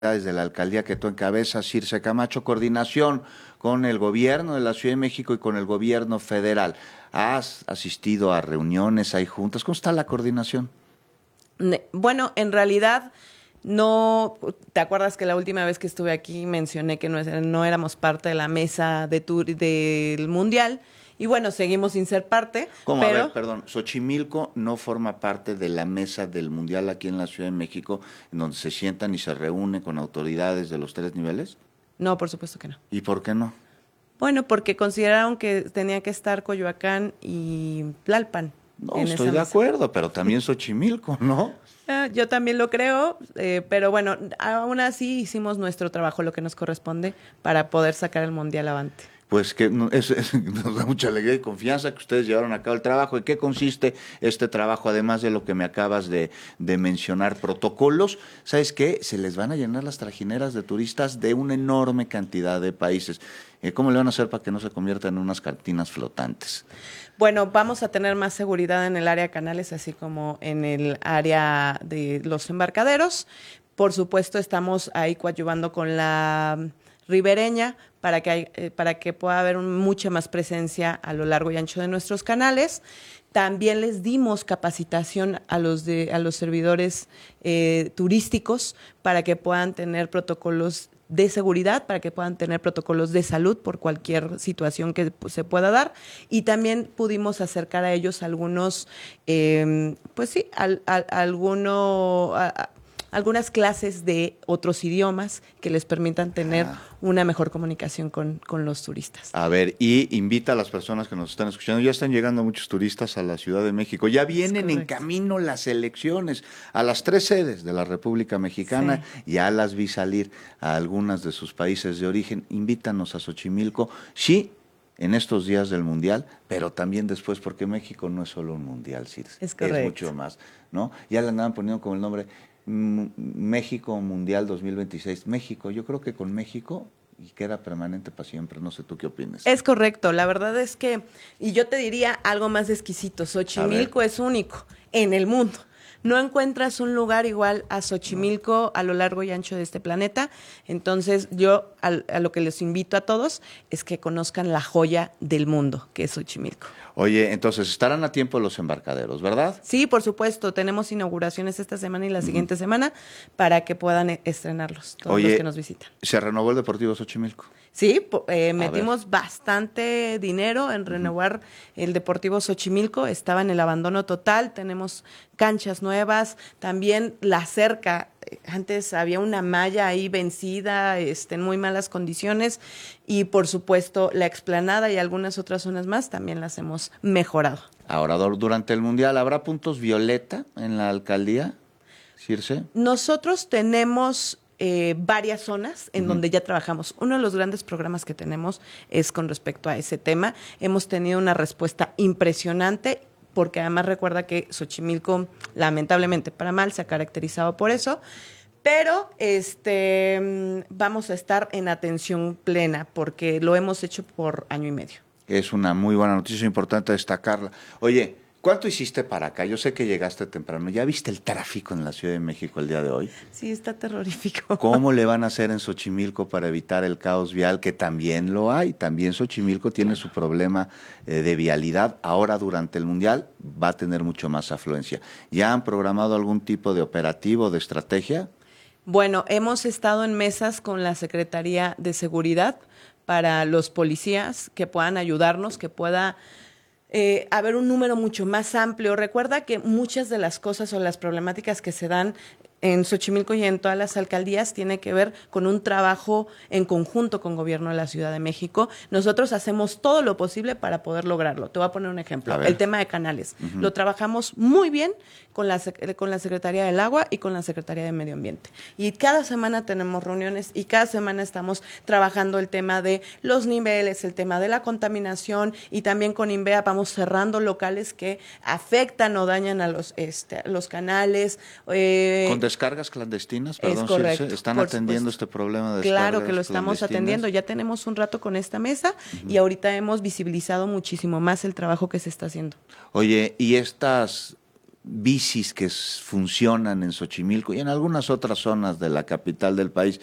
desde la alcaldía que tú encabezas, Circe Camacho, coordinación con el gobierno de la Ciudad de México y con el gobierno federal. ¿Has asistido a reuniones, hay juntas? ¿Cómo está la coordinación? Bueno, en realidad no, ¿te acuerdas que la última vez que estuve aquí mencioné que no éramos parte de la mesa de tour del Mundial? Y bueno, seguimos sin ser parte, ¿Cómo? A pero ver, perdón, Xochimilco no forma parte de la mesa del Mundial aquí en la Ciudad de México, en donde se sientan y se reúnen con autoridades de los tres niveles. no, por supuesto que no. ¿Y por qué no? Bueno, porque consideraron que tenía que estar Coyoacán y Tlalpan No, en estoy esa de mesa. acuerdo, pero también Xochimilco, ¿no? Yo también lo creo, pero bueno, aún así hicimos nuestro trabajo, lo que nos corresponde, para poder sacar el Mundial avante. Pues que nos da mucha alegría y confianza que ustedes llevaron a cabo el trabajo. ¿En qué consiste este trabajo? Además de lo que me acabas de mencionar, protocolos, ¿sabes qué? Se les van a llenar las trajineras de turistas de una enorme cantidad de países. ¿Cómo le van a hacer para que no se conviertan en unas cantinas flotantes? Bueno, vamos a tener más seguridad en el área canales, así como en el área de los embarcaderos. Por supuesto, estamos ahí coadyuvando con la ribereña para que pueda haber mucha más presencia a lo largo y ancho de nuestros canales. También les dimos capacitación a los servidores turísticos para que puedan tener protocolos de seguridad, para que puedan tener protocolos de salud por cualquier situación que se pueda dar. Y también pudimos acercar a ellos algunos, pues sí, algunas clases de otros idiomas que les permitan tener una mejor comunicación con los turistas. A ver, y invita a las personas que nos están escuchando. Ya están llegando muchos turistas a la Ciudad de México. Ya vienen en camino las elecciones a las 3 sedes de la República Mexicana. Sí. Ya las vi salir a algunas de sus países de origen. Invítanos a Xochimilco. Sí, en estos días del Mundial, pero también después, porque México no es solo un Mundial, Circe. Es correcto. Es mucho más, ¿no? Ya le andaban poniendo como el nombre México Mundial 2026. México, yo creo que con México y queda permanente para siempre. No sé tú qué opinas. Es correcto, la verdad es que, y yo te diría algo más exquisito, Xochimilco es único en el mundo. No encuentras un lugar igual a Xochimilco a lo largo y ancho de este planeta. Entonces yo a lo que les invito a todos es que conozcan la joya del mundo, que es Xochimilco. Oye, entonces estarán a tiempo los embarcaderos, ¿verdad? Sí, por supuesto. Tenemos inauguraciones esta semana y la siguiente semana para que puedan estrenarlos todos los que nos visitan. ¿Se renovó el Deportivo Xochimilco? Sí, metimos bastante dinero en renovar el Deportivo Xochimilco. Estaba en el abandono total. Tenemos canchas nuevas. También la cerca. Antes había una malla ahí vencida, en muy malas condiciones. Y, por supuesto, la explanada y algunas otras zonas más también las hemos mejorado. Ahora, durante el Mundial, ¿habrá puntos violeta en la alcaldía, Circe? Nosotros tenemos varias zonas en donde ya trabajamos. Uno de los grandes programas que tenemos es con respecto a ese tema. Hemos tenido una respuesta impresionante porque además recuerda que Xochimilco, lamentablemente para mal, se ha caracterizado por eso. Pero vamos a estar en atención plena porque lo hemos hecho por año y medio. Es una muy buena noticia, importante destacarla. Oye, ¿cuánto hiciste para acá? Yo sé que llegaste temprano. ¿Ya viste el tráfico en la Ciudad de México el día de hoy? Sí, está terrorífico. ¿Cómo le van a hacer en Xochimilco para evitar el caos vial? Que también lo hay. También Xochimilco tiene su problema de vialidad. Ahora, durante el Mundial, va a tener mucho más afluencia. ¿Ya han programado algún tipo de operativo, de estrategia? Bueno, hemos estado en mesas con la Secretaría de Seguridad para los policías que puedan ayudarnos, que pueda haber un número mucho más amplio. Recuerda que muchas de las cosas o las problemáticas que se dan en Xochimilco y en todas las alcaldías tiene que ver con un trabajo en conjunto con Gobierno de la Ciudad de México. Nosotros hacemos todo lo posible para poder lograrlo. Te voy a poner un ejemplo. El tema de canales. Lo trabajamos muy bien con la Secretaría del Agua y con la Secretaría de Medio Ambiente. Y cada semana tenemos reuniones y cada semana estamos trabajando el tema de los niveles, el tema de la contaminación y también con INVEA vamos cerrando locales que afectan o dañan a los canales. ¿Con descargas clandestinas? Perdón, Circe, ¿están atendiendo este problema de descargas Claro que lo estamos atendiendo. Ya tenemos un rato con esta mesa y ahorita hemos visibilizado muchísimo más el trabajo que se está haciendo. Oye, ¿y estas bicis que funcionan en Xochimilco y en algunas otras zonas de la capital del país.